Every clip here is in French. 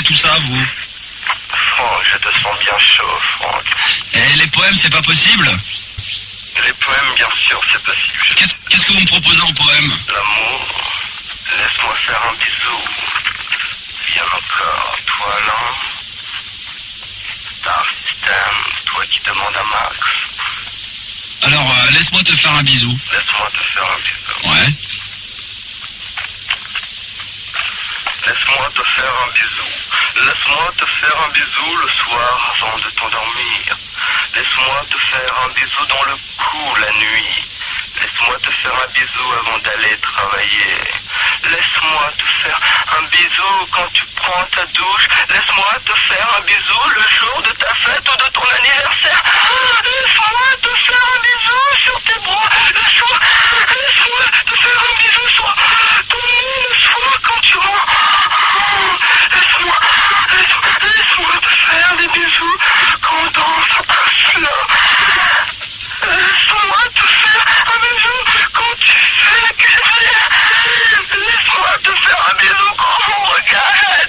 tout ça, vous? Franck, je te sens bien chaud, Franck. Et les poèmes, c'est pas possible? Les poèmes, bien sûr, c'est possible. Qu'est-ce que vous me proposez en poème? L'amour, laisse-moi faire un bisou. Viens encore, toi là. Star System, toi qui demande à Max. Alors, laisse-moi te faire un bisou. Laisse-moi te faire un bisou. Ouais. Laisse-moi te faire un bisou. Laisse-moi te faire un bisou le soir avant de t'endormir. Laisse-moi te faire un bisou dans le cou la nuit. Laisse-moi te faire un bisou avant d'aller travailler. Laisse-moi te faire un bisou quand tu prends ta douche. Laisse-moi te faire un bisou le jour de ta fête ou de ton anniversaire. Laisse-moi te faire un bisou sur tes bras le soir. Laisse-moi te faire un bisou sur ton nez le soir quand tu rentres. Laisse-moi te faire des bisous quand on danse un slow. Laisse-moi te faire un bisou quand tu fais la cuisine. Laisse-moi te faire un bisou quand on regarde.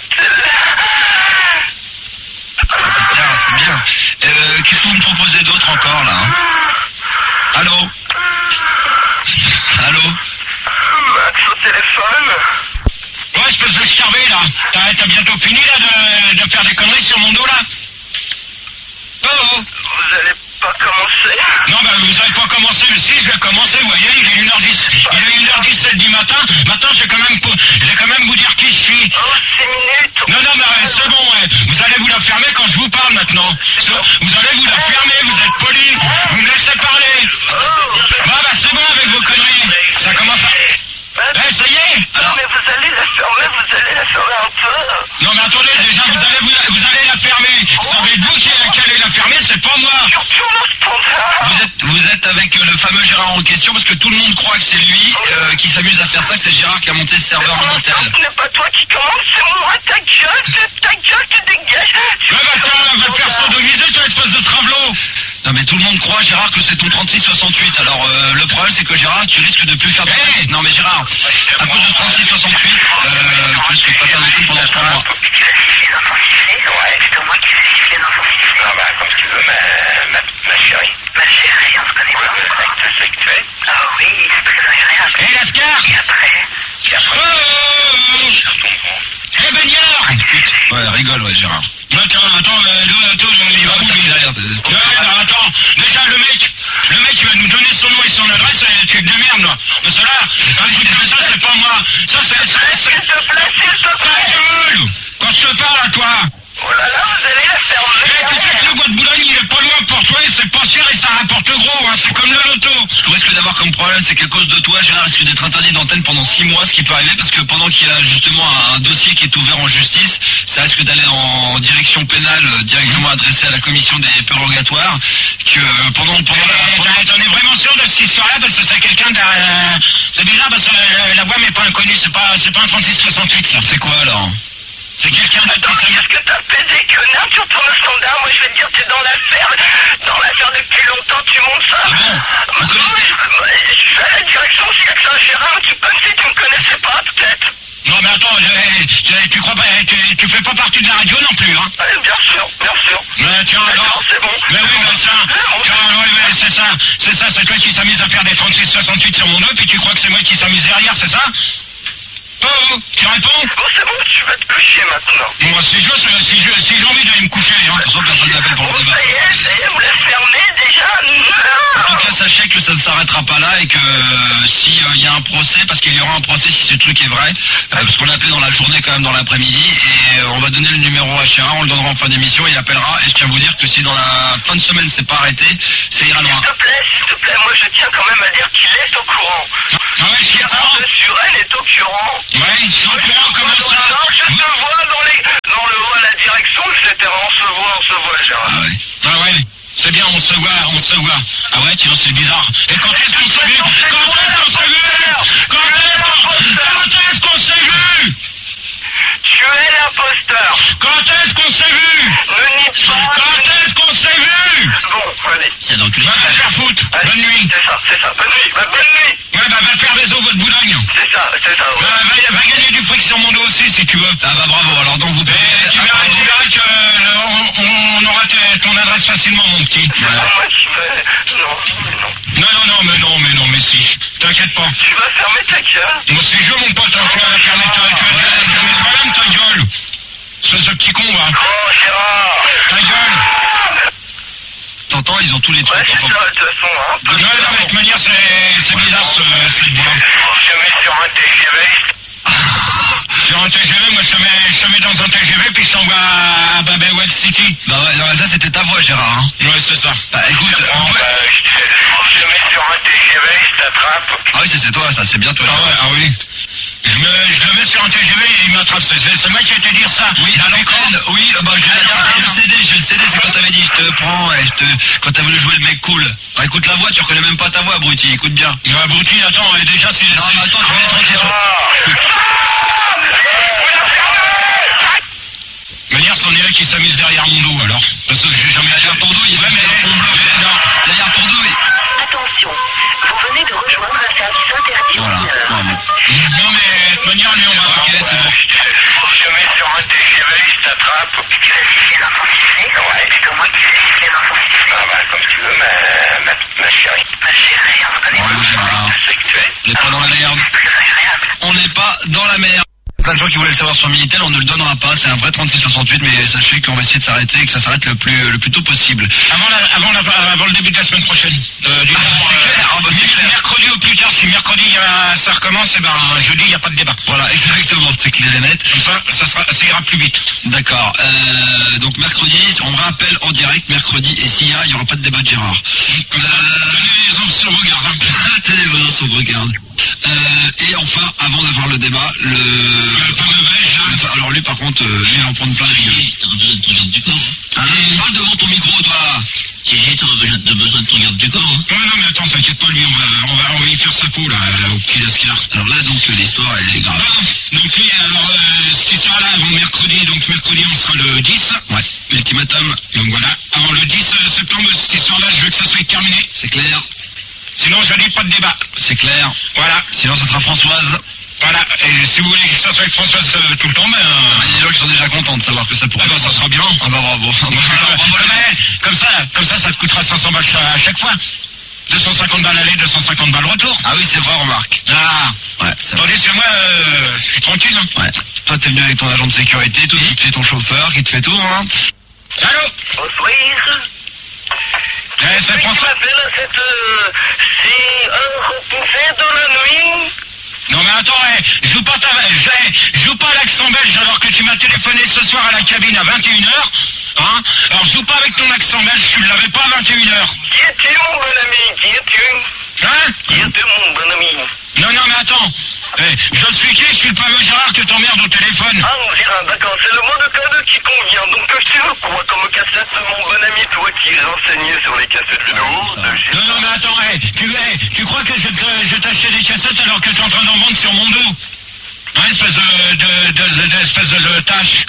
C'est bien. Qu'est-ce que vous me proposez d'autre encore, là, hein? Allô? Allô? Max au téléphone. Ouais, espèce de starvé, là. T'as bientôt fini, là, de faire des conneries sur mon dos, là? Oh. Vous allez pas commencer? Non, ben, vous avez pas commencé, mais si, je vais commencer, vous voyez, il est 1h10. Il est 1h17 du matin. Maintenant, je vais quand même vous dire qui je suis. Oh, 6 minutes. Non, mais c'est bon, ouais. Vous allez vous la fermer quand je vous parle, maintenant. Vous allez vous la fermer, vous êtes poli. Vous me laissez parler. Bah, c'est bon avec vos conneries. Ça commence à... ça y est. Alors... mais vous allez la fermer un peu. Non, mais attendez, déjà, vous allez la fermer. Ça va être vous qui allez la fermer, c'est pas moi. Vous êtes avec le fameux Gérard en question, parce que tout le monde croit que c'est lui qui s'amuse à faire ça, que c'est Gérard qui a monté ce serveur en Intel. Ce n'est pas toi qui commence, c'est moi, ta gueule, tu dégages. Mais attends, va te faire sodomiser, toi, espèce de travelot. Non, mais tout le monde croit, Gérard, que c'est ton 3668. Alors, le problème, c'est que Gérard, tu risques de plus faire de... Hey, non, mais Gérard, à cause de 3668, tu risques de pas faire de tout pendant 3 mois. Ouais, c'est moi qui l'ai sifflé dans son fichier. Ah bah, comme tu veux, ma chérie. Ma chérie, on se connaît pas. C'est sexuel. Ah oui, c'est très agréable. Hé, Lascar. Et après... Hé, Baignard. Ouais, rigole, ouais, Gérard. Attends, il va où derrière? Attends, déjà le mec, il va nous donner son nom et son adresse, tu es de merde, là. Mais ça là, ça c'est pas moi. Ça c'est... S'il te plaît. Quand je te parle à toi. Oh là là, vous allez la fermer. Tu sais que le bois de Boulogne, il est pas loin pour toi et c'est pas cher et ça rapporte gros, hein. C'est comme le loto. Ce qu'on risque d'avoir comme problème, c'est qu'à cause de toi, Gérard risque d'être interdit d'antenne pendant 6 mois, ce qui peut arriver parce que pendant qu'il y a justement un dossier qui est ouvert en justice, ça risque d'aller en direction pénale, directement adressé à la commission des purgatoires, que pendant la... T'en es vraiment sûr de cette histoire-là parce que c'est quelqu'un de... C'est bizarre parce que la voix n'est pas inconnue, c'est pas un 3668, ça. C'est quoi alors? C'est quelqu'un de... Attends, qu'est-ce que t'as fait des connards? Tu retournes au standard, moi je vais te dire, t'es dans l'affaire depuis longtemps, tu montes ça. Ah bon? Vous connaissez? Je suis à la direction, s'il y a que ça, Gérard, tu me connaissais pas, peut-être. Non mais attends, tu crois pas, tu fais pas partie de la radio non plus, hein? Bien sûr. Mais tiens, alors... C'est bon. Mais oui, mais ça... Tiens, c'est ça, c'est toi qui s'amuse à faire des 36-68 sur mon dos, puis tu crois que c'est moi qui s'amuse derrière, c'est ça? Oh, tu réponds? Bon, c'est bon, tu vas te coucher maintenant. Moi, si j'ai envie d'aller me coucher, hein, de toute façon, personne n'appelle pour le débat. Ça y est, vous la fermez déjà? Non. En tout cas, sachez que ça ne s'arrêtera pas là et que si il y a un procès, parce qu'il y aura un procès si ce truc est vrai, parce qu'on l'a appelé dans la journée quand même dans l'après-midi, et on va donner le numéro à Gérard, on le donnera en fin d'émission, il appellera, et je tiens à vous dire que si dans la fin de semaine c'est pas arrêté, ça ira loin. S'il te plaît, moi je tiens quand même à dire qu'il est au courant. Ah ouais, je suis au courant. Suren est au courant. Ouais, je suis au courant, comment ça? Non, je te vois dans le haut à la direction, etc. On se voit, Gérard. Ah ouais. Ah ouais. C'est bien, on se voit. Ah ouais, tiens, c'est bizarre. Et quand est-ce qu'on s'est vu? Quand est-ce qu'on s'est vu? Tu es l'imposteur. Quand est-ce qu'on s'est vu? Ne nie pas. Quand est-ce qu'on s'est vu? Bon, allez. C'est donc va te faire foutre. Bonne nuit. C'est ça. Bonne nuit. Ouais, va te faire des os, votre Boulogne. C'est ça, ouais. Va gagner du fric sur mon dos aussi si tu veux. Ah bah bravo, alors donc vous pouvez... Tu verras qu'on aura ton adresse facilement, mon petit. Ah, moi tu vas... Non, mais si. T'inquiète pas. Tu vas fermer ta gueule. Moi c'est jeu mon pote, hein. Tu vas fermer ta gueule. Ce petit con, va. Oh, Gérard. Ta gueule. T'entends, ils ont tous les trucs. Ouais, c'est ça, de toute façon, hein. Non, de toute manière, c'est bizarre, cette boîte. Je mets sur un TGV. Sur un TGV, moi je te mets dans un TGV puis je t'envoie à Babelwell City. Bah ouais, non, ça c'était ta voix, Gérard, hein. Ouais, c'est ça. Bah écoute, je mets sur un TGV, je t'attrape. Ah oui, c'est toi, ça, c'est bien toi. Ah oui. Je le mets sur un TGV et il m'attrape. C'est moi qui ai été dire ça. Oui, à l'antenne. Oui, bah j'ai le CD, c'est quand t'avais dit je te prends, quand t'as voulu jouer le mec cool. Bah écoute la voix, tu reconnais même pas ta voix, abruti, écoute bien. Non, abruti, attends, déjà c'est... Non, attends, tu vas être tranquille. Manière, c'en est un qui s'amuse derrière mon dos, alors. Parce que j'ai jamais derrière ton dos, il va mettre ton dos. Non, derrière ton dos, Attention, vous venez de rejoindre un service interdit. Voilà, bravo. Non, mais, de toute manière, lui, on va... Ok, c'est bon. Je mets sur un TGV, je t'attrape. Tu vas siffler dans ton sifflet? Ouais, c'est moi qui vais siffler dans ton sifflet. Ah bah, comme tu veux, ma chérie. Ma chérie, on connaît pas. Gérard. On n'est pas dans la merde. On n'est pas dans la merde. Plein de gens qui voulaient le savoir sur Minitel, on ne le donnera pas, c'est un vrai 3668, mais sachez qu'on va essayer de s'arrêter et que ça s'arrête le plus tôt possible. Avant le début de la semaine prochaine. C'est clair. Mercredi au plus tard, si mercredi ça recommence, et ben jeudi il n'y a pas de débat. Voilà, exactement, c'est clair et net. Comme ça ira plus vite. D'accord. Donc mercredi, on rappelle en direct mercredi, et s'il y a, il n'y aura pas de débat de Gérard. Comme ça, tenez les ans sur vos gardes. Tenez vos ans sur vos gardes. Et enfin, avant d'avoir le débat, le fameux belge. Alors lui, par contre, lui, il va en prendre plein la gueule. T'auras besoin de ton garde du corps. Hein, parle devant ton micro, toi. T'auras besoin de ton garde du corps. Hein. Ouais, non, mais attends, t'inquiète pas, lui, on va y faire sa peau, là, au petit Lascar. Alors là, donc, l'histoire, elle est grave. Donc lui, alors, cette histoire-là, avant mercredi, donc mercredi, on sera le 10. Ouais. Ultimatum. Donc voilà. Avant le 10 septembre, cette histoire-là, je veux que ça soit terminé. C'est clair. Sinon, je dis pas de débat. C'est clair. Voilà. Sinon, ça sera Françoise. Voilà. Et si vous voulez que ça soit avec Françoise tout le temps, il y a des gens qui sont déjà contents de savoir que ça pourrait. Ah bah, ça sera bien. Ah bah, bravo. Comme ça, ça te coûtera 500 balles à chaque fois. 250 balles aller, 250 balles retour. Ah oui, c'est vrai, remarque. Ah. Ouais, c'est vrai. Tandis que moi, je suis tranquille, hein. Ouais. Toi, t'es venu avec ton agent de sécurité, tout, qui te fait ton chauffeur, qui te fait tout, hein. Allô? Bonsoir. C'est François. C'est un repoussé de la nuit. Non mais attends, joue pas à l'accent belge alors que tu m'as téléphoné ce soir à la cabine à 21h. Hein? Alors joue pas avec ton accent belge, tu ne l'avais pas à 21h. Qui es-tu, mon bon ami? Qui es-tu? Hein? Qui es-tu, mon bon ami? Non, mais attends. Je suis qui? Je suis le fameux Gérard que t'emmerdes au téléphone. Ah non, Gérard, d'accord, c'est le mot de code qui convient. Donc que tu veux quoi comme cassette, mon bon ami, toi qui es renseigné sur les cassettes vidéo de chez... Non, mais attends, tu crois que je vais t'acheter des cassettes alors que t'es en train d'en vendre sur mon dos? Hein, espèce de tâche.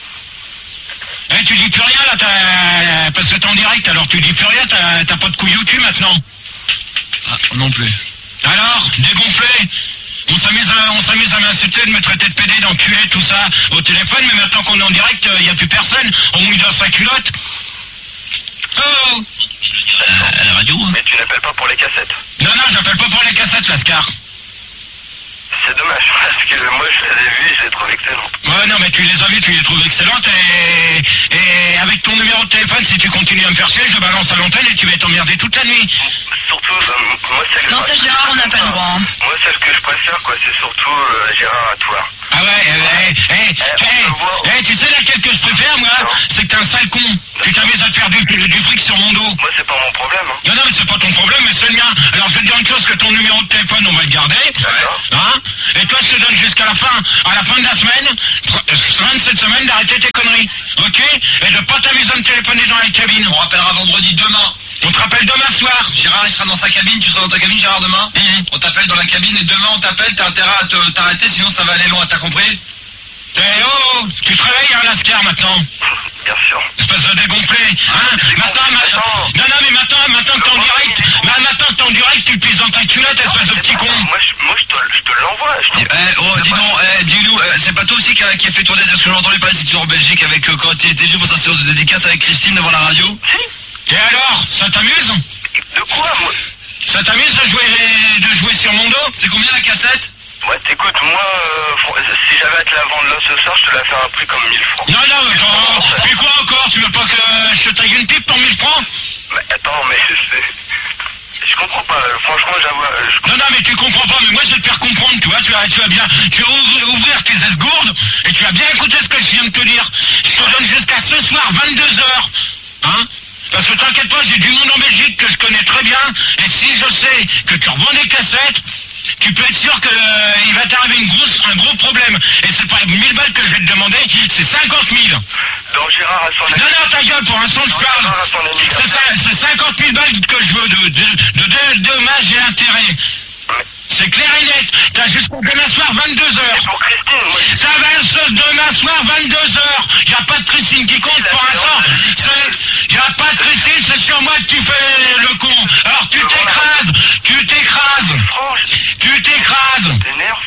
Tu dis plus rien là, parce que t'es en direct, alors tu dis plus rien, t'as pas de couilles au cul maintenant. Ah, non plus. Alors, dégonflé. On s'amuse à m'insulter, de me traiter de pédé, d'enculé, tout ça, au téléphone, mais maintenant qu'on est en direct, il n'y a plus personne, on mouille dans sa culotte. Oh! À la radio, hein. Mais tu n'appelles pas pour les cassettes. Non, j'appelle pas pour les cassettes, Lascar. C'est dommage, parce que moi je les ai vues et je les trouve excellentes. Ouais, non, mais tu les as vues, tu les trouves excellentes, et avec ton numéro de téléphone, si tu continues à me faire chier, je le balance à l'antenne et tu vas t'emmerder toute la nuit. Surtout, moi celle que... Non, ça Gérard, on n'a pas le droit. Hein. Moi celle que je préfère, quoi, c'est surtout Gérard à toi. Ah ouais, tu sais laquelle que je préfère, moi? C'est que t'es un sale con. Tu t'amuses à te faire du fric sur mon dos. Moi, c'est pas mon problème. Hein. Non, mais c'est pas ton problème, mais c'est le mien. Alors, je vais te dire une chose, que ton numéro de téléphone, on va le garder. Hein? Et toi, je te donne jusqu'à la fin de la semaine, fin de cette semaine, d'arrêter tes conneries. Ok? Et de pas t'amuser à me téléphoner dans la cabine. On rappellera vendredi demain. On te rappelle demain soir. Gérard, il sera dans sa cabine. Tu seras dans ta cabine, Gérard, demain? On t'appelle dans la cabine et demain, on t'appelle. T'as intérêt à t'arrêter, sinon ça va aller loin. T'as compris? Tu te réveilles, hein, Lascar, maintenant? bien sûr. Espèce de dégonflé, hein. Maintenant que t'es en direct, maintenant que t'es en direct, tu le pisses dans ta culotte, espèce de petit con. Moi, je te l'envoie. Dis donc, dis-nous, c'est pas toi aussi qui a fait tourner, parce que j'ai entendu parler, c'est toujours en Belgique, avec, quand tu étais pour sa séance de dédicace avec Christine devant la radio. Si. Et alors, ça t'amuse? De quoi, moi? Ça t'amuse de jouer sur mon dos? C'est combien la cassette? Ouais, écoute, moi, si j'avais à te la vendre là ce soir, je te la fais à un prix comme 1000 francs. Non, attends, puis quoi encore? Tu veux pas que je te taille une pipe pour 1000 francs? Mais attends, mais je comprends pas, franchement, j'avoue. Non, mais tu comprends pas, mais moi je vais te faire comprendre, tu vois, tu vas ouvrir tes esgourdes, et tu vas bien écouter ce que je viens de te dire. Je te donne jusqu'à ce soir, 22h, hein? Parce que t'inquiète pas, j'ai du monde en Belgique que je connais très bien, et si je sais que tu revends des cassettes, tu peux être sûr qu'il va t'arriver un gros problème. Et c'est pas 1000 balles que je vais te demander, c'est 50 000. Donc Gérard a son... Non, ta gueule, pour l'instant je parle. C'est ça, c'est 50 000 balles que je veux de dommages et intérêts. C'est clair et net. T'as jusqu'à demain soir 22h. Pour Christine, moi... Ça va demain soir 22h. Y a pas de Christine qui compte pour l'instant. Y a pas de Christine, c'est sur moi que tu fais le con. Alors tu t'écrases. T'énerves.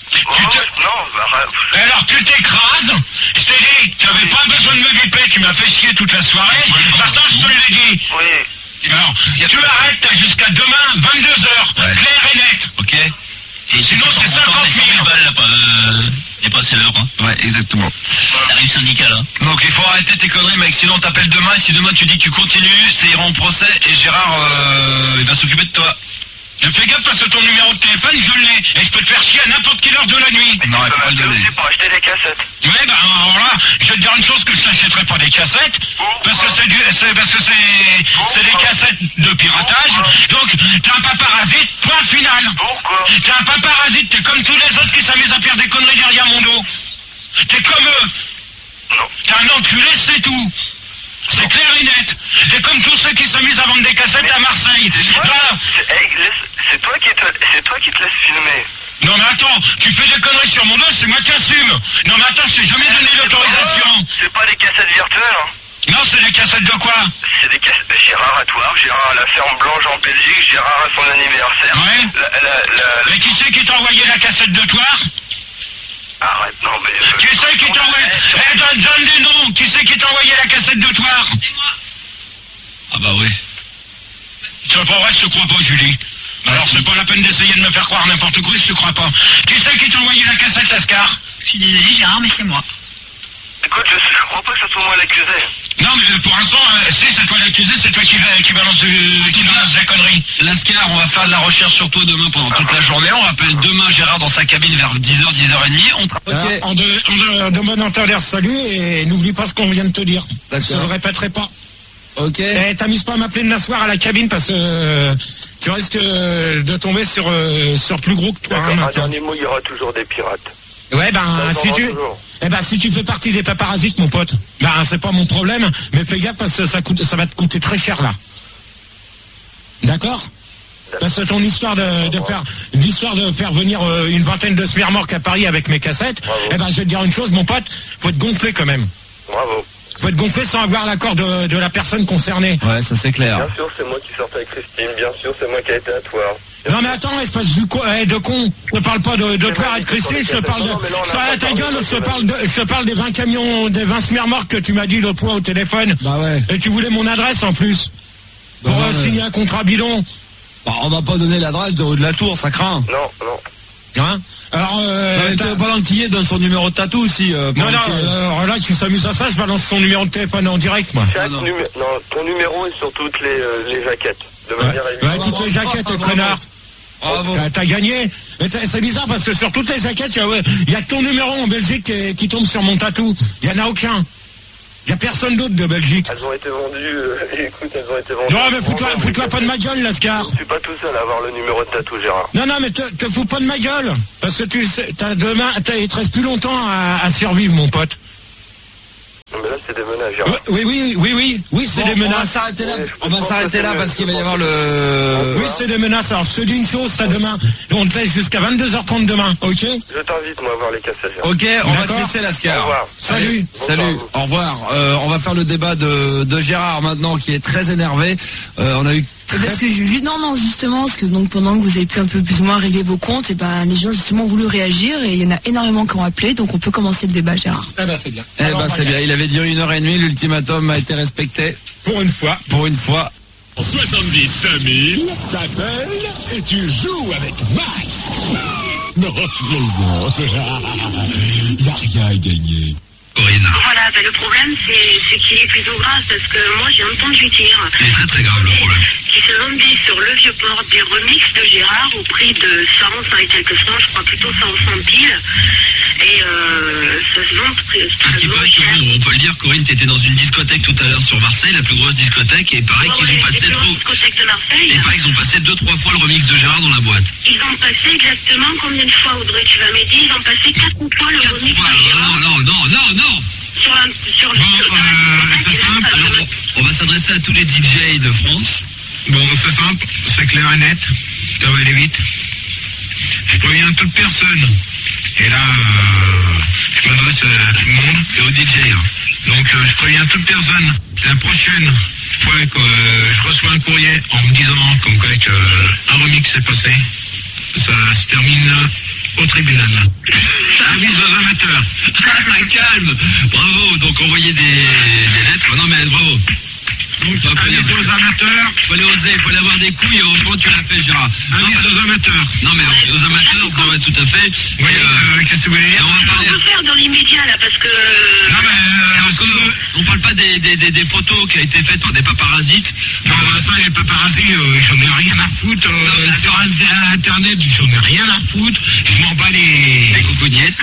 Alors tu t'écrases. Je t'ai dit, tu n'avais pas besoin de me biper, tu m'as fait chier toute la soirée. Maintenant je te l'ai dit. Oui. Alors, tu arrêtes, t'as jusqu'à demain 22h. Clair et net. Ok. Et sinon c'est 50 000 balles là, il est passé l'heure, hein. Ouais, exactement. T'arrives syndical, hein. Donc il faut arrêter tes conneries, mec, sinon on t'appelle demain, et si demain tu dis que tu continues, ça ira en procès, et Gérard, il va s'occuper de toi. Fais gaffe parce que ton numéro de téléphone, je l'ai, et je peux te faire chier à n'importe quelle heure de la nuit. Non, il faut pas le donner. C'est pour acheter des cassettes. Ouais, alors là, je vais te dire une chose, que je t'achèterai pas des cassettes, parce que c'est des cassettes de piratage, donc t'es un paparazzi, point final. Pourquoi? T'es un paparazzi, t'es comme tous les autres qui s'amusent à faire des conneries derrière mon dos. T'es comme eux. Non. T'es un enculé, c'est tout. C'est clair et net. T'es comme tous ceux qui s'amusent à vendre des cassettes à Marseille. C'est toi qui te laisse filmer. Non mais attends, tu fais des conneries sur mon dos, c'est moi qui assume. Non mais attends, je t'ai jamais donné l'autorisation. C'est pas des cassettes virtuelles, hein. Non, c'est des cassettes de quoi? C'est des cassettes de Gérard à toi, Gérard à la ferme Blanche en Belgique, Gérard à son anniversaire. Ouais. Mais qui c'est qui t'a envoyé la cassette de toi? Arrête, non mais... Qui c'est qui t'a envoyé... donne des noms. Qui c'est qui t'a envoyé la cassette de toi? Ah bah oui. C'est pas vrai, je te crois pas, Julie. Alors c'est pas la peine d'essayer de me faire croire n'importe quoi, je te crois pas. Qui c'est qui t'a envoyé la cassette, Lascar? Je suis désolé, Gérard, mais c'est moi. Écoute, je crois pas que ce soit moi l'accusé. Non, mais pour l'instant, si c'est toi l'accusé, c'est toi qui balance des conneries. Lascar, on va faire de la recherche sur toi demain pendant toute la journée. On rappelle demain Gérard dans sa cabine vers 10h, 10h30. En demandant l'air salut et n'oublie pas ce qu'on vient de te dire. Je ne le répéterai pas. Ok. Et t'amuses pas à m'appeler demain soir à la cabine parce que tu risques de tomber sur plus gros que toi. À dernier mot, il y aura toujours des pirates. Ouais, si tu fais partie des paparasites, mon pote, c'est pas mon problème, mais fais gaffe parce que ça va te coûter très cher là. D'accord? Parce que ton histoire de faire venir une vingtaine de smirmorques à Paris avec mes cassettes, je vais te dire une chose, mon pote, faut te gonfler quand même. Bravo. Faut te gonfler sans avoir l'accord de la personne concernée. Ouais, ça c'est clair. Bien sûr, c'est moi qui sortais avec Christine, bien sûr, c'est moi qui ai été à toi. Non mais attends, espèce de con, je te parle pas de toi et de Christine, je te parle je te parle des 20 camions, des 20 smirmorques que tu m'as dit l'autre fois au téléphone. Bah ouais. Et tu voulais mon adresse en plus. Pour signer un contrat bidon. Bah, on va pas donner l'adresse de rue de la Tour, ça craint. Non. Hein? Alors, pas l'enquiller donne son numéro de tatou aussi. Alors là, tu s'amuses à ça, je balance ton numéro de téléphone en direct, moi. Ton numéro est sur toutes les jaquettes. De manière évidente. Ouais, toutes les jaquettes, connard. Bravo. T'as gagné. C'est bizarre parce que sur toutes les jaquettes, il y a ton numéro en Belgique qui tombe sur mon tatou. Il y en a aucun. Il y a personne d'autre de Belgique. Elles ont été vendues, Non, mais fous-toi pas de ma gueule, Lascar. Je suis pas tout seul à avoir le numéro de tatou, Gérard. Non, mais te fous pas de ma gueule. Parce que il te reste plus longtemps à survivre, mon pote. Mais là, là, c'est des menaces, Gérard. Oui, c'est des menaces. On va s'arrêter là parce qu'il va y avoir le... Oui, c'est des menaces. Alors, je te dis une chose, ça demain. On te laisse jusqu'à 22h30 demain, ok? Je t'invite, moi, à voir les cassettes, Gérard. Ok, on va D'accord. se laisser, Lascar. Au revoir. Salut. Salut, au revoir. On va faire le débat de Gérard maintenant qui est très énervé. On a eu Parce que justement, parce que donc pendant que vous avez pu un peu plus ou moins régler vos comptes, et ben les gens justement ont voulu réagir et il y en a énormément qui ont appelé, donc on peut commencer le débat, Gérard. Eh ben, c'est bien. c'est bien. Il avait duré 1h30, l'ultimatum a été respecté. Pour une fois. Pour une fois. 75 000, t'appelles et tu joues avec Max. Non, il n'y a rien à gagner. Corinne. Voilà, le problème c'est qu'il est plutôt grave parce que moi j'ai entendu dire C'est très très grave le problème. qu'il se vendait sur le vieux port des remixes de Gérard au prix de 100 et quelques francs, je crois plutôt 100 piles. Et ça se vend Ce qui paraît que bon, on peut le dire, Corinne, t'étais dans une discothèque tout à l'heure sur Marseille, la plus grosse discothèque, et pareil qu'ils ont passé discothèque de Marseille. Et pareil qu'ils ont passé 2-3 fois le remix de Gérard dans la boîte. Ils ont passé exactement combien de fois, Audrey, tu vas m'aider? Ils ont passé 4 fois le remix de Gérard. Non. Sur le C'est simple, alors, on va s'adresser à tous les DJ de France. Bon, c'est simple, c'est clair et net, ça va aller vite. Je préviens toute personne. Et là, je m'adresse à tout le monde et aux DJ. Donc, je préviens toute personne. La prochaine fois que je reçois un courrier en me disant comme quoi un remix s'est passé, ça se termine au tribunal. Avis aux amateurs. Ça calme. Bravo. Donc envoyez des lettres. Non mais bravo. Donc Avis aux amateurs. Faut aller oser, faut aller avoir des couilles et au fond tu l'as fait, Gérard. Avis aux amateurs. Non mais aux amateurs, ça va tout à fait. Oui, qu'est-ce que vous voulez dire? On va parler. On peut faire dans l'immédiat là parce que Non mais on parle pas des photos qui a été faites par des paparazites. non, ça, les paparazzis, j'en ai rien à foutre. Sur Internet, j'en ai rien à foutre. Je m'en bats Les coucougnettes.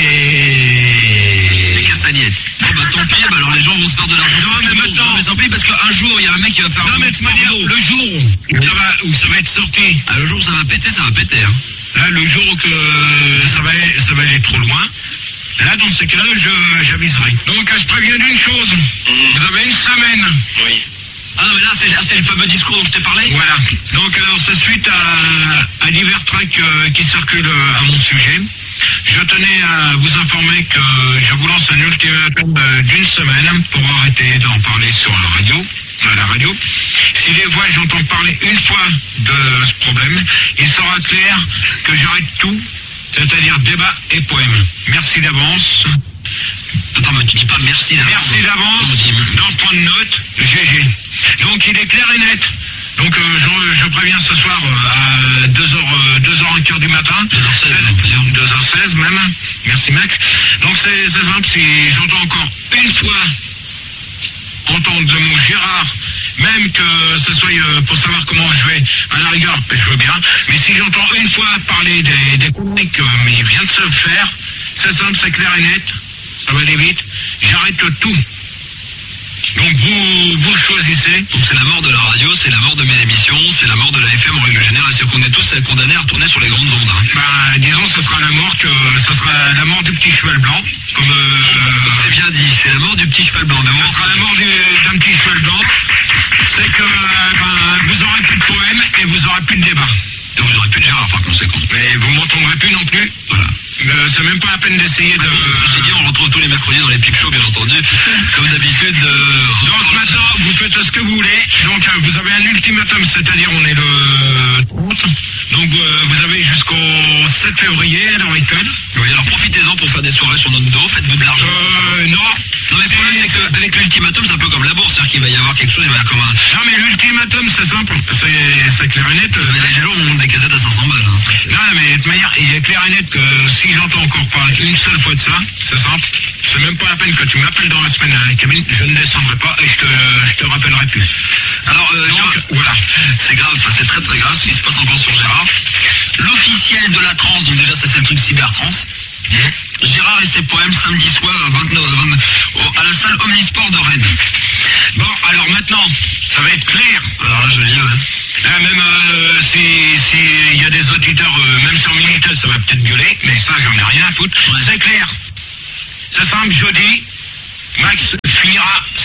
Et... Les castagnettes. Ah bah tant pis, bah alors les gens vont se faire de l'argent. Non, mais maintenant... Non mais tant pis parce qu'un jour il y a un mec qui va faire Non, mais de toute manière, le jour où ça va être sorti, le jour où ça va péter, hein. là, le jour que ça va aller trop loin, là, dans ces cas-là, j'aviserai. Donc, je préviens d'une chose. Vous avez une semaine. Oui. Ah non mais là c'est le fameux discours dont je t'ai parlé. Voilà. Donc, alors, c'est suite à divers tracks qui circulent à mon sujet. Je tenais à vous informer que je vous lance un ultimatum d'une semaine pour arrêter d'en parler sur à la radio. Si les voix j'entends parler une fois de ce problème, il sera clair que j'arrête tout, c'est-à-dire débat et poème. Merci d'avance. Attends mais tu dis pas merci d'avance. Merci d'avance d'en prendre note, GG. Donc il est clair et net. Donc je préviens ce soir à 2h15 du matin, 2h16 même, merci Max. Donc c'est simple, si j'entends encore une fois entendre le mot Gérard, même que ce soit pour savoir comment je vais, à la rigueur, je veux bien, mais si j'entends une fois parler des techniques mais il vient de se faire, c'est simple, c'est clair et net, ça va aller vite, j'arrête tout. Donc vous choisissez. Donc c'est la mort de la radio, c'est la mort de mes émissions, c'est la mort de la FM en règle générale, c'est qu'on est tous condamnés à retourner sur les grandes ondes. Hein. Bah disons ce sera la mort du petit cheval blanc, comme c'est bien dit, c'est la mort du petit cheval blanc. Mais ce sera la mort d'un petit cheval blanc, c'est que vous aurez plus de poèmes et vous aurez plus de débat. Et vous aurez plus de Gérard par conséquent. Mais vous m'entendrez plus non plus. Voilà. C'est même pas la peine d'essayer de... Ceci dit, on retrouve tous les mercredis dans les pipe shows, bien entendu. Comme d'habitude. Donc maintenant, vous faites ce que vous voulez. Donc vous avez un ultimatum, c'est-à-dire on est le 30. Donc vous avez jusqu'au 7 février à l'heure actuelle. Oui, alors profitez-en pour faire des soirées sur notre dos, faites-vous de l'argent. Non. Non mais le problème c'est qu'avec l'ultimatum c'est un peu comme la bourse, c'est-à-dire qu'il va y avoir quelque chose, il va y avoir comme un... Non mais l'ultimatum c'est simple, c'est clair et net. Les gens vont des casettes à 500 balles. Hein. Non mais de toute manière, il est clair et net que si j'entends encore parler une seule fois de ça, c'est simple. C'est même pas la peine que tu m'appelles dans la semaine à la cabine, je ne descendrai pas et je te rappellerai plus. Alors donc, voilà. C'est grave, ça c'est très très grave ce qui se passe encore sur Gérard. L'officiel de la trance, donc déjà ça c'est le truc cybertrance. Gérard et ses poèmes samedi soir à la salle Omnisport de Rennes. Bon, alors maintenant, ça va être clair. Alors là, je lis, ouais. Même si y a des auditeurs, même sur Minitel, ça va peut-être gueuler, mais ça, j'en ai rien à foutre. Ouais. C'est clair. C'est simple, jeudi, Max finit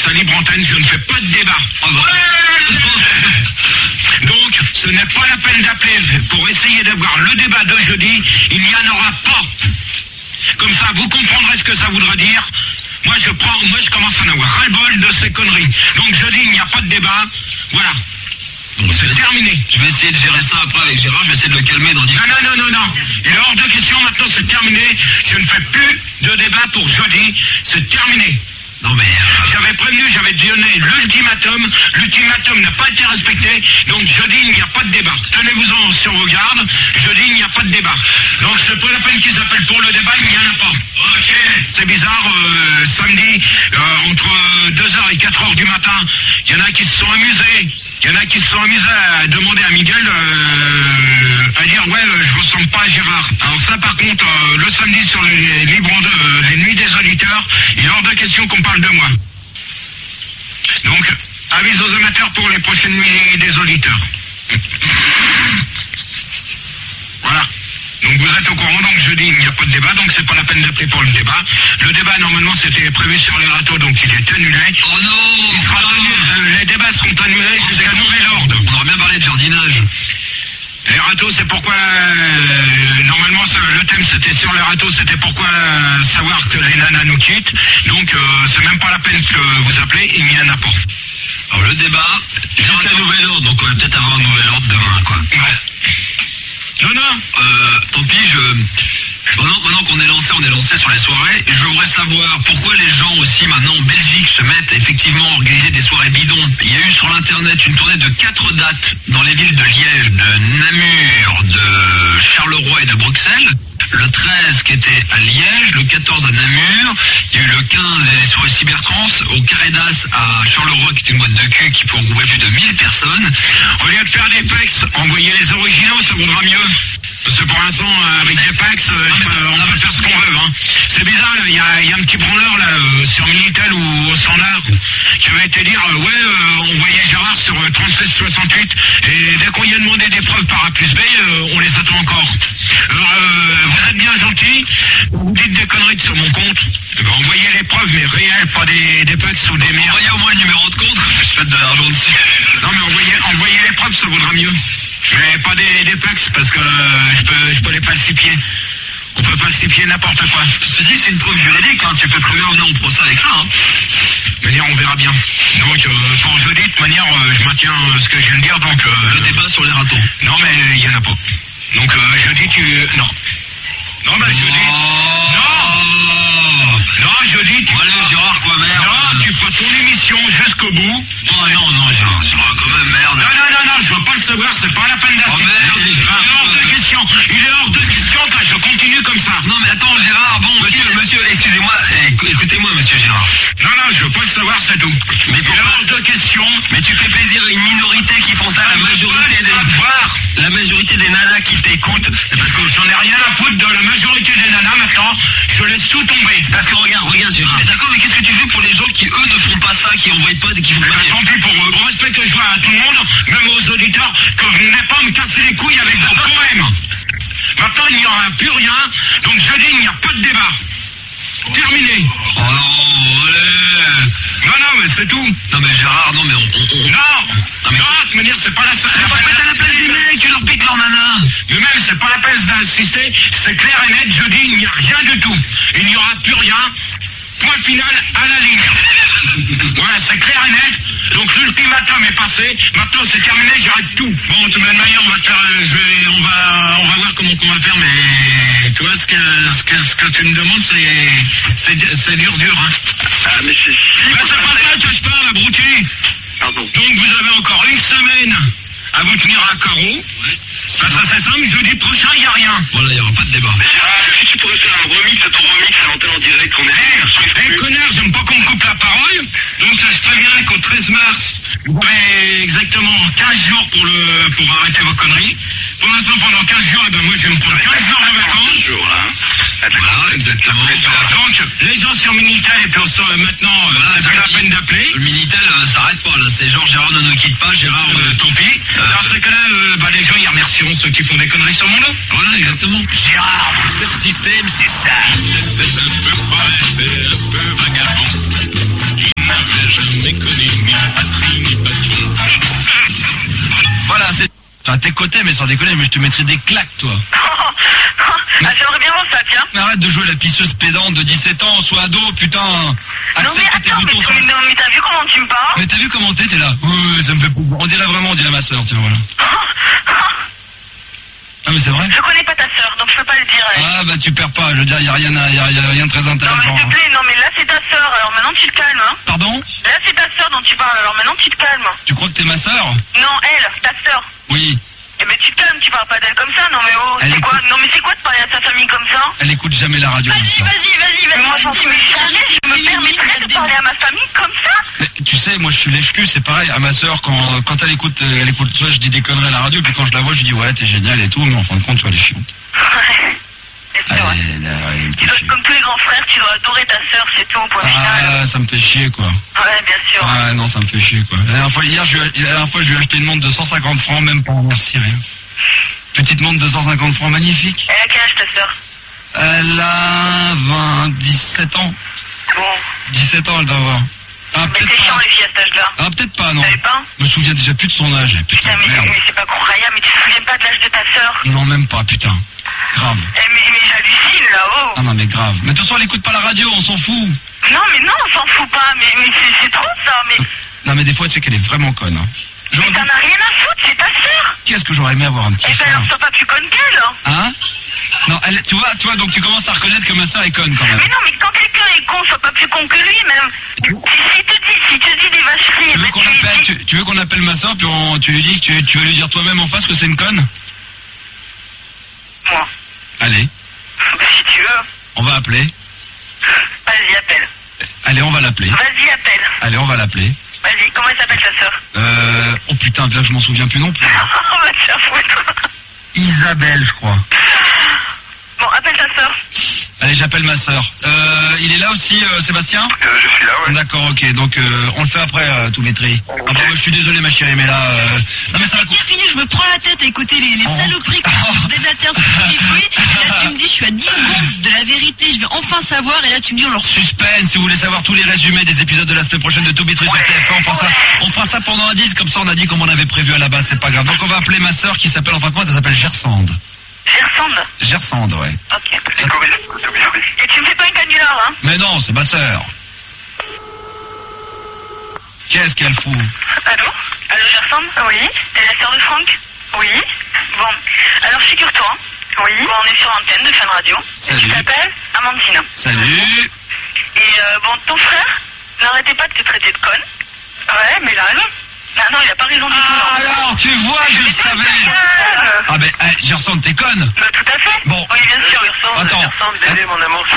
sa libre antenne, je ne fais pas de débat. Donc, ce n'est pas la peine d'appeler pour essayer d'avoir le débat de jeudi, il n'y en aura pas. Comme ça, vous comprendrez ce que ça voudra dire. Moi, je commence à en avoir ras-le-bol de ces conneries. Donc, jeudi, il n'y a pas de débat. Voilà. Donc, c'est terminé. Je vais essayer de gérer ça après avec Gérard, je vais essayer de le calmer dans 10 minutes. Non. Il est hors de question, maintenant, c'est terminé. Je ne fais plus de débat pour jeudi. C'est terminé. Non mais... J'avais prévenu, j'avais donné l'ultimatum. L'ultimatum n'a pas été respecté. Donc jeudi, il n'y a pas de débat. Tenez-vous-en sur vos gardes. Jeudi, il n'y a pas de débat. Donc c'est pas la peine qu'ils appellent pour le débat, il n'y en a pas. Ok. C'est bizarre, samedi, entre 2h et 4h du matin, il y en a qui se sont amusés. Il y en a qui se sont amusés à demander à Miguel à dire je ressemble pas à Gérard. Alors ça par contre, le samedi sur les nuits des auditeurs, il est hors de question qu'on parle de moi. Donc, avis aux amateurs pour les prochaines nuits des auditeurs. Voilà. Donc vous êtes au courant, donc jeudi il n'y a pas de débat, donc c'est pas la peine d'appeler pour le débat. Le débat normalement c'était prévu sur les râteaux, donc il est annulé. Oh non, il sera annulé, les débats seront annulés jusqu'à nouvel ordre. On aurait bien parlé de jardinage. Les râteaux, c'est pourquoi normalement le thème c'était sur les râteaux, c'était pourquoi savoir que les nanas nous quittent. Donc c'est même pas la peine que vous appelez, il n'y en a pas. Alors le débat, jusqu'à nouvel ordre, donc on va peut-être avoir un nouvel ordre demain, quoi. Ouais. Non. Tant pis, maintenant qu'on est lancé sur les soirées, je voudrais savoir pourquoi les gens aussi maintenant en Belgique se mettent effectivement à organiser des soirées bidons. Il y a eu sur l'internet une tournée de 4 dates dans les villes de Liège, de Namur, de Charleroi et de Bruxelles. Le 13 qui était à Liège, le 14 à Namur, il y a eu le 15 sur les Cybertrans, au Carré d'As à Charleroi qui était une boîte de cul qui peut regrouper plus de 1000 personnes. Au lieu de faire des pex, envoyer les originaux, ça vaudra mieux. Parce que pour l'instant, avec des packs, on peut faire ce qu'on veut. Hein. C'est bizarre, il y a un petit branleur là, sur Minitel ou au Standard qui avait été dire on voyait Gérard sur 3668 et dès qu'on y a demandé des preuves par A plus B, on les attend encore. Alors, vous êtes bien gentil, vous dites des conneries sur mon compte, envoyez les preuves mais réelles, pas des packs ou des merdes. Envoyez au moins le numéro de compte, je vais te donner l'argent dessus. Non mais envoyez les preuves, ça vaudra mieux. Mais pas des fax parce que je peux les falsifier. On peut falsifier n'importe quoi. Je te dis, c'est une preuve juridique, hein. Tu peux très bien emmener en procès avec ça. Hein. De manière, on verra bien. Donc, pour jeudi, de manière, je maintiens ce que je viens de dire. Donc, le débat sur les râteaux. Non, mais il n'y en a pas. Donc, jeudi, non. Non, bah, jeudi. Non, jeudi, tu allez, Gérard, quoi, merde. Non, tu feras ton émission jusqu'au bout. Non, Gérard, quand même, merde. Non, je veux pas le savoir, c'est pas la peine d'assister. Il est hors de question que je continue comme ça. Non, mais attends, Gérard, bon, monsieur, excusez-moi, écoutez-moi, monsieur Gérard. Non, je veux pas le savoir, c'est tout. Mais il est hors de question. Mais tu fais plaisir à une minorité qui font ça, la majorité des nanas qui t'écoutent. Parce que j'en ai rien à foutre de la majorité des nanas maintenant, je laisse tout tomber. Parce que regarde, Gérard. Mais d'accord, mais qu'est-ce que tu veux pour les gens qui, eux, ne font pas ça, qui envoient pas, qui font pas... Tant pis pour eux. Au respect que je vois à tout le monde, même aux auditeurs, que vous n'avez pas à me casser les couilles avec vos poèmes. Maintenant, il n'y aura plus rien, donc je dis, il n'y a pas de débat. Terminé. Oh non, allez. Non, mais c'est tout. Non, mais Gérard, non, mais Non, de me dire, c'est pas la seule. T'as la place des mecs, tu leur piques leur nana. Mais même, c'est pas la peine d'insister, c'est clair et net, je dis, il n'y a rien du tout. Il n'y aura plus rien. Point final à la ligne. Voilà, c'est clair et net. Donc l'ultimatum est passé. Maintenant c'est terminé, j'arrête tout. Bon, de toute manière, on va faire, on va voir comment on va faire, mais tu vois ce que tu me demandes, c'est dur, hein. Ah, mais c'est c'est pas ça que je parle, abruti. Pardon. Donc vous avez encore une semaine à vous tenir à carreau. Ça c'est simple, jeudi prochain, il n'y a rien. Voilà, il n'y aura pas de débat. Si tu pourrais faire un remix de ton remix à l'antenne en direct, qu'on est... Connard, j'aime pas qu'on me coupe la parole. Donc je préviens qu'au 13 mars, vous avez exactement 15 jours pour arrêter vos conneries. Pour l'instant, pendant 15 jours, moi je vais me prendre 15 jours de vacances. Voilà, exactement. Donc, les gens sur Minitel, et puis maintenant, c'est plus la peine d'appeler. Le Minitel s'arrête pas, là. C'est genre Gérard ne nous quitte pas, Gérard, tant pis. Dans ce cas-là, les gens, ils remercieront ceux qui font des conneries sur mon dos. Voilà, exactement. Gérard, Master System, c'est ça. C'est un peu vagabond. Il n'avait jamais déconner, ni patron. Voilà, c'est... Enfin, t'es coté, mais sans déconner, mais je te mettrais des claques, toi. Ah, j'aimerais bien voir ça, tiens. Arrête de jouer la pisseuse pédante de 17 ans, sois ado, putain. Non mais Accepte tes attends, boutons. mais t'as vu comment tu me parles? Mais t'as vu comment t'es là? Ouais, ça me fait... On dirait vraiment, on dirait ma sœur, tu vois, voilà. Ah mais c'est vrai? Je connais pas ta sœur, donc je peux pas le dire. Ah bah tu perds pas, je veux dire, y a rien de très Non intéressant. mais s'il te plaît, non mais là c'est ta sœur, alors maintenant tu te calmes, hein. Pardon? Là c'est ta sœur dont tu parles, alors maintenant tu te calmes. Tu crois que t'es ma sœur? Non, elle, ta sœur. Oui. Eh ben tu te calmes, tu parles pas d'elle comme ça, non mais oh, Elle c'est quoi? écoute- Non mais c'est quoi de parler à ta famille comme ça? Elle écoute jamais la radio. Vas-y, comme ça. mais moi j'en suis jamais, je me permettrais de parler à ma famille comme ça? Mais, tu sais, moi je suis lèche-cul, c'est pareil. À ma sœur, quand elle écoute, toi, je dis des conneries à la radio, puis quand je la vois, je dis ouais, t'es génial et tout, mais en fin de compte, tu vois, elle est chiante. Ouais. C'est vrai. Tu dois, comme tous les grands frères, tu dois adorer ta sœur, c'est tout, au point final. Ah, ça me fait chier, quoi. Ouais, bien sûr. Ah non, ça me fait chier, quoi. La dernière fois, je lui ai acheté une montre de 150 francs, même pas en merci, rien. Petite montre de 150 francs, magnifique. Elle a quel âge ta sœur? Elle a 17 ans. Bon. 17 ans, elle doit avoir. Ah, Mais peut-être c'est chiant pas. les filles à cet âge-là. Ah, peut-être pas, non. Savais pas? Je me souviens déjà plus de son âge. Putain, Putain, mais merde. c'est pas croyable, mais tu te souviens pas de l'âge de ta sœur? Non, même pas, putain. Grave. Eh, mais j'hallucine là-haut. Ah non, mais grave. Mais de toute façon, elle écoute pas la radio, on s'en fout. Non, mais non, on s'en fout pas, mais c'est trop ça, mais Non, mais des fois, c'est qu'elle est vraiment conne. Hein. t'en as rien à foutre, c'est ta sœur. Qu'est-ce que j'aurais aimé avoir un petit Eh ben frère. alors, sois pas plus conne qu'elle, hein. Hein? Non, elle, tu vois, donc tu commences à reconnaître que ma sœur est conne quand même. Mais non, mais quand quelqu'un est con, sois pas plus con que lui, même. Si tu dis des vacheries, Tu veux ben qu'on tu lui appelle, dis... tu veux qu'on appelle ma sœur, puis tu lui dis que tu vas lui dire toi-même en face que c'est une conne? Moi. Allez, Ben, si tu veux. on va appeler. Vas-y, appelle. Allez, on va l'appeler. Vas-y, appelle. Allez, on va l'appeler. Vas-y, comment elle s'appelle ta sœur? Oh putain, là je m'en souviens plus non plus. On va te faire foutre. Isabelle, je crois. Bon, appelle ta sœur. Allez, j'appelle ma sœur. Il est là aussi, Sébastien? Je suis là, ouais. D'accord, ok. Donc on le fait après, tous les tris. Ah bah, je suis désolé, ma chérie, mais là... Non mais ça va... Fini, je me prends la tête à écouter les saloperies que vous déblatez sur Spotify. Et là, tu me dis, je suis à 10 secondes de la vérité, je vais enfin savoir. Et là, tu me dis, on leur Suspense, si vous voulez savoir tous les résumés des épisodes de la semaine prochaine de To Be True sur TF1, on fera ça pendant un 10, comme ça on a dit comme on avait prévu à la base, c'est pas grave. Donc on va appeler ma sœur qui s'appelle, enfin quoi, elle s'appelle Gersande. Gersande. Gersande, ouais. Ok. Et tu me fais pas une canular, hein? Mais non, c'est ma sœur. Qu'est-ce qu'elle fout? Allô? Allô, Gersande? Oui. T'es la sœur de Franck? Oui. Bon. Alors, figure-toi. Oui. Bon, on est sur antenne de Fun Radio. Salut. Tu t'appelles Amandine. Salut. Et bon, ton frère, n'arrêtez pas de te traiter de conne. Ouais, mais là, non. Ah non, il a pas raison du tout. Ah alors, tu vois, je le savais. Ah ben, Gersande, t'es conne. Bah, tout à fait. Bon. Oui, bien sûr, Gersande. Attends. Gersande, bébé, mon amour.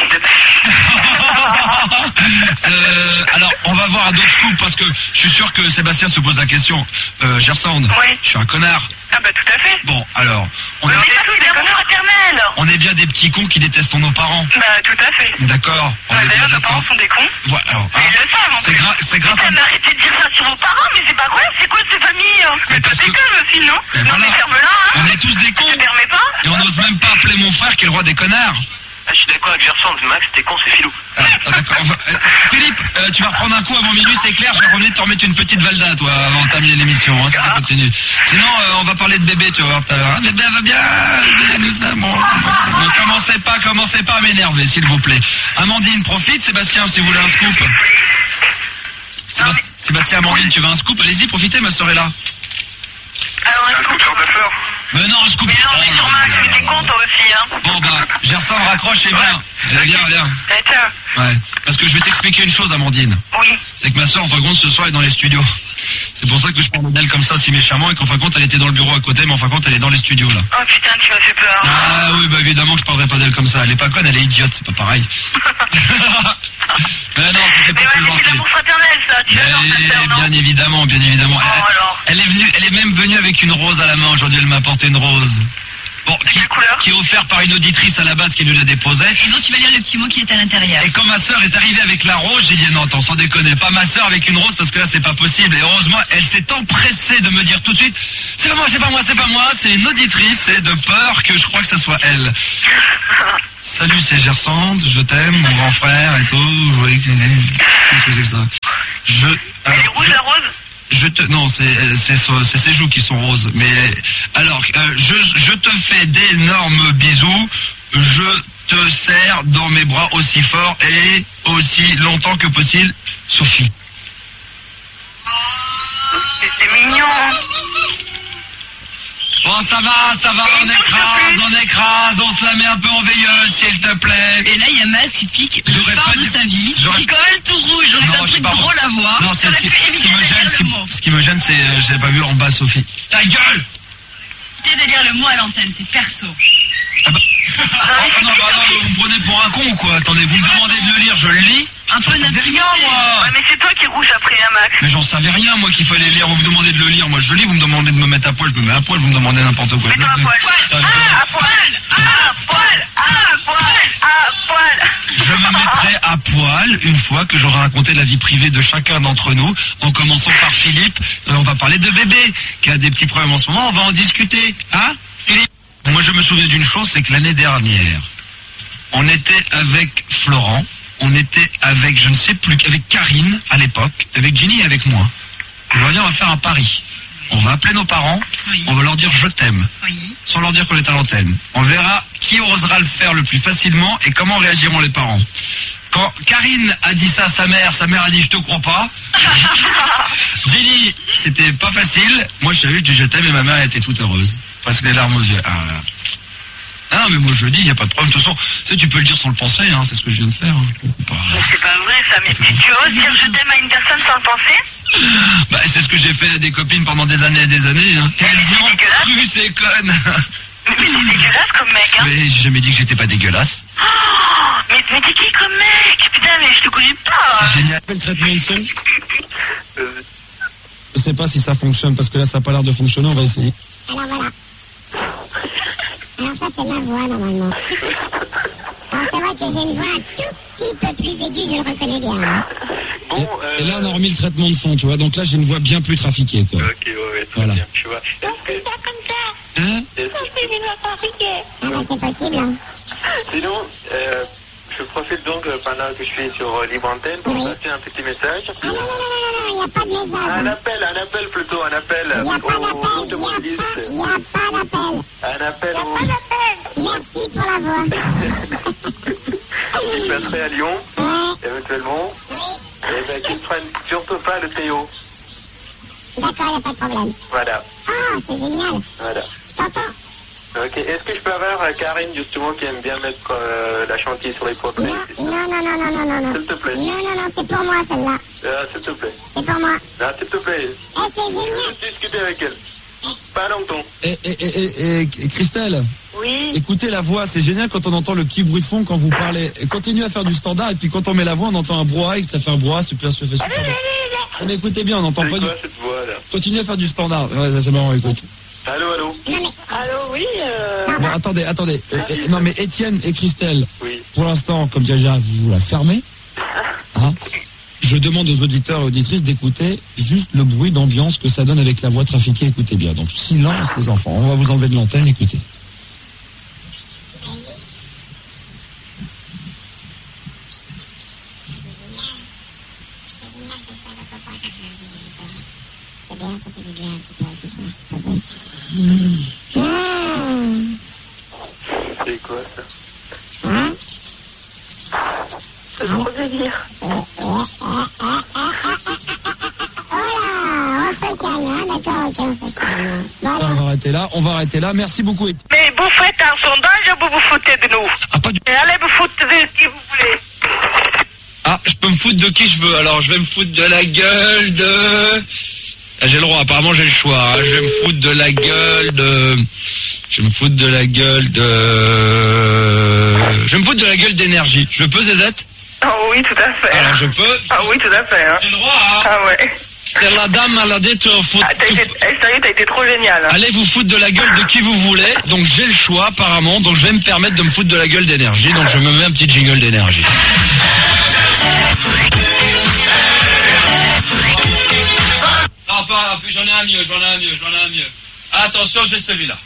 Alors, on va voir à d'autres coups parce que je suis sûr que Sébastien se pose la question. Gersande, Oui. je suis un connard. Ah bah, tout à fait. Bon, alors, Mais ça, c'est l'amour fraternel. on est bien des petits cons qui détestent nos parents. Bah, tout à fait. D'accord. On est bien D'ailleurs, nos d'accord. parents sont des cons. Voilà, alors, Mais ils le savent, en c'est plus. c'est grâce à... Putain, mais arrêtez de dire ça sur vos parents, mais c'est pas vrai, c'est quoi cette famille? Mais Mais parce pas que- déconne aussi, non? Mais Non, voilà. mais ferme-la, hein. On est tous des cons. Tu te permets pas? Et on n'ose même pas appeler mon frère qui est le roi des connards. Je suis d'accord avec Gersande, Max, t'es con, c'est filou. D'accord. Philippe, tu vas reprendre un coup avant minuit, c'est clair. Je vais revenir te remettre une petite valda, toi, avant de terminer l'émission, hein, si ça continue. Sinon, on va parler de bébé, tu vas voir tout à l'heure. Hein, bébé, elle va bien. Bébé, nous aimons. Ne commencez pas à m'énerver, s'il vous plaît. Amandine, profite, Sébastien, si vous voulez un scoop. Sébastien, Amandine, tu veux un scoop? Allez-y, profitez, ma sœur est là. Alors, un scoop. de fleurs. Mais non, un scoop. Mais non, mais sur Max, mais t'es con, toi aussi, hein. Bon, bah, Gersande, raccroche et viens. Viens. Eh, tiens. Ouais. Parce que je vais t'expliquer une chose, Amandine. Oui. C'est que ma soeur, en fin de compte, ce soir, est dans les studios. C'est pour ça que je parle d'elle comme ça, si méchamment, et qu'en fin de compte, elle était dans le bureau à côté, mais en fin de compte, elle est dans les studios, là. Oh putain, tu m'as fait peur. Ah oui, bah évidemment que je parlerai pas d'elle comme ça. Elle est pas conne, elle est idiote, c'est pas pareil. Mais non, c'était Mais pas plus ouais, mais c'est l'amour fraternel, ça. Tu l'adores, ta sœur, non? bien évidemment, bien évidemment. Oh, alors. Elle est même venue avec une rose à la main. Aujourd'hui, elle m'a apporté une rose. Bon, quelle couleur? Qui est offerte par une auditrice à la base qui nous la déposait. Et donc, tu vas lire le petit mot qui est à l'intérieur. Et quand ma sœur est arrivée avec la rose, j'ai dit non, attends, sans déconner, pas ma sœur avec une rose parce que là c'est pas possible. Et heureusement, elle s'est empressée de me dire tout de suite, c'est pas moi, c'est une auditrice, et de peur que je crois que ce soit elle. Salut, c'est Gersande, je t'aime, mon grand frère et tout. Oui, qu'est-ce que c'est que ça? Elle est rouge, la rose? Non, c'est ses joues qui sont roses. Mais alors, je te fais d'énormes bisous. Je te serre dans mes bras aussi fort et aussi longtemps que possible, Sophie. C'est mignon. Bon, ça va, on écrase, on se la met un peu en veilleuse, s'il te plaît. Et là, il y a Mas qui pique le phare de sa vie, qui est quand même tout rouge, donc c'est un truc drôle à voir. Non, c'est ce qui me gêne, c'est, j'ai pas vu en bas, Sophie. Ta gueule! Arrêtez de lire le mot à l'antenne, c'est perso. Ah bah. Non, vous me prenez pour un con ou quoi? Attendez, vous me demandez de le lire, je le lis. Un peu d'intimité. Ouais, mais c'est toi qui es rouge après, hein, Max. Mais j'en savais rien, moi, qu'il fallait lire. Vous me demandez de le lire, moi je le lis. Vous me demandez de me mettre à poil, je me mets à poil. Vous me demandez n'importe quoi. Mets-toi à poil. À poil. Je me mettrai à poil une fois que j'aurai raconté la vie privée de chacun d'entre nous. En commençant par Philippe, on va parler de bébé, qui a des petits problèmes en ce moment. On va en discuter. Hein, Philippe? Moi, je me souviens d'une chose, c'est que l'année dernière, on était avec Florent. On était avec, je ne sais plus, avec Karine à l'époque, avec Ginny et avec moi. Aujourd'hui, on va faire un pari. On va appeler nos parents, on va leur dire je t'aime, sans leur dire qu'on est à l'antenne. On verra qui osera le faire le plus facilement et comment réagiront les parents. Quand Karine a dit ça à sa mère a dit je te crois pas. Ginny, c'était pas facile. Moi, je savais, je dis je t'aime et ma mère était toute heureuse. Presque les larmes aux yeux. Ah non, mais moi je le dis, il n'y a pas de problème. De toute façon, tu sais, tu peux le dire sans le penser, hein, c'est ce que je viens de faire. Hein. Mais c'est pas vrai ça, mais tu oses dire je t'aime à une personne sans le penser? Bah c'est ce que j'ai fait à des copines pendant des années et des années. Hein. Elles ont cru, c'est conne. Mais t'es dégueulasse comme mec, hein. Mais j'ai jamais dit que j'étais pas dégueulasse. Oh, mais t'es qui comme mec? Putain, mais je te connais pas. C'est génial. Le traitement de son. Je sais pas si ça fonctionne, parce que là ça a pas l'air de fonctionner, on va essayer. Alors voilà. Alors ça c'est ma voix normalement. Alors c'est vrai que j'ai une voix un tout petit peu plus aiguë, je le reconnais bien. Hein. Bon, et là on a remis le traitement de son, tu vois, donc là j'ai une voix bien plus trafiquée, quoi. Ok, ouais, voilà. Bien, tu vois. Non, c'est pas comme ça. Hein? Ah bah c'est possible. Hein. Sinon, je profite donc pendant que je suis sur Libre Antenne pour passer un petit message. Ah non, il n'y a pas de message. Un appel plutôt, un appel. Il n'y a pas d'appel. Un appel au... Merci pour la voix. Je passerai à Lyon, éventuellement. Oui. Et ben qu'ils ne prennent surtout pas le Théo. D'accord, il n'y a pas de problème. Voilà. Ah, c'est génial. Voilà. T'entends? Ok, est-ce que je peux avoir Karine justement qui aime bien mettre la chantier sur les poids? Non. S'il te plaît. Non, c'est pour moi celle-là. S'il te plaît. C'est pour moi. Ah, s'il te plaît. C'est génial. Je discuter avec elle. Pas longtemps. Et Christelle. Oui. Écoutez la voix, c'est génial quand on entend le petit bruit de fond quand vous parlez. Et continuez à faire du standard et puis quand on met la voix, on entend un brouhaha et que ça fait un brouhaha, ça fait super bien. Mais écoutez bien, on n'entend pas du... cette voix là? Continuez à faire du standard. Ouais, ça c'est marrant, écoute. Allô. Allô, oui. Bon, attendez. Non mais Étienne et Christelle, oui. Pour l'instant, comme déjà vous la fermez, hein, je demande aux auditeurs et auditrices d'écouter juste le bruit d'ambiance que ça donne avec la voix trafiquée. Écoutez bien. Donc silence les enfants. On va vous enlever de l'antenne. Écoutez. C'est quoi ça? C'est trop délire. On va arrêter là. Merci beaucoup. Mais vous faites un sondage ou vous vous foutez de nous? Allez vous foutre de qui vous voulez. Ah, je peux me foutre de qui je veux. Alors, je vais me foutre de la gueule de... Ah, j'ai le droit, apparemment j'ai le choix. Hein. Je vais me foutre de la gueule de... Je vais me foutre de la gueule d'énergie. Je peux, Zézette? Ah oui, tout à fait. Alors, je peux? Ah oui, tout à fait. Hein. J'ai le droit, hein. Ah ouais. C'est la dame, elle a dit te foutre... Sérieux, t'as été trop génial. Hein. Allez vous foutre de la gueule de qui vous voulez. Donc j'ai le choix, apparemment. Donc je vais me permettre de me foutre de la gueule d'énergie. Donc je me mets un petit jingle d'énergie. Non, pas plus, j'en ai un mieux. Attention, j'ai celui-là.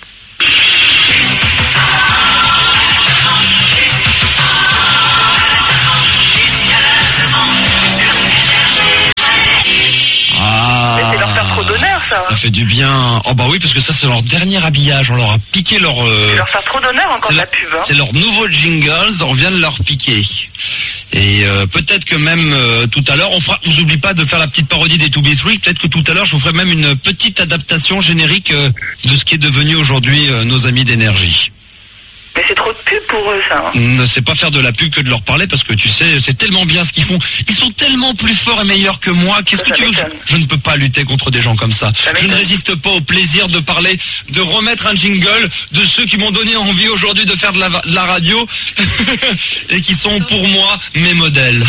fait du bien. Oh bah oui, parce que ça c'est leur dernier habillage. On leur a piqué leur... Tu leur fais trop d'honneur encore de la pub. Hein. C'est leur nouveau jingles, on vient de leur piquer. Et peut-être que même tout à l'heure, on n'oublie pas de faire la petite parodie des 2B3. Peut-être que tout à l'heure, je vous ferai même une petite adaptation générique de ce qui est devenu aujourd'hui nos amis d'énergie. Mais c'est trop de pub pour eux, ça. Hein. Ne sais pas faire de la pub que de leur parler parce que tu sais, c'est tellement bien ce qu'ils font. Ils sont tellement plus forts et meilleurs que moi. Qu'est-ce que tu veux? Je ne peux pas lutter contre des gens comme ça. Je ne résiste pas au plaisir de parler, de remettre un jingle de ceux qui m'ont donné envie aujourd'hui de faire de la radio et qui sont pour moi mes modèles.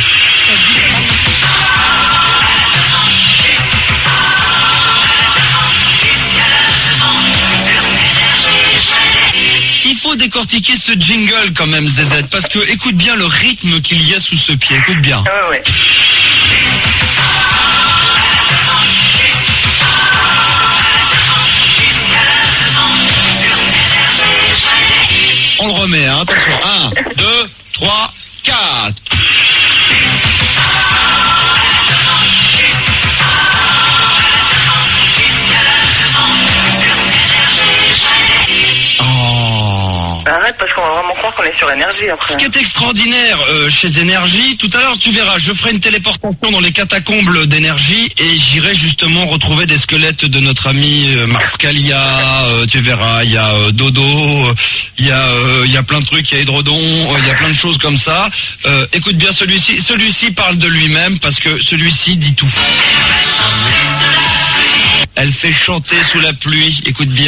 Il faut décortiquer ce jingle quand même, ZZ, parce que écoute bien le rythme qu'il y a sous ce pied, écoute bien. Ouais. On le remet, hein, attention. 1, 2, 3, 4. Arrête parce qu'on va vraiment croire qu'on est sur Énergie après. Ce qui est extraordinaire chez Énergie, tout à l'heure tu verras, je ferai une téléportation dans les catacombes d'Énergie et j'irai justement retrouver des squelettes de notre ami Marscalia, tu verras, il y a Dodo, il y a plein de trucs, il y a Hydrodon, il y a plein de choses comme ça. Écoute bien celui-ci parle de lui-même parce que celui-ci dit tout. Elle fait chanter sous la pluie, écoute bien.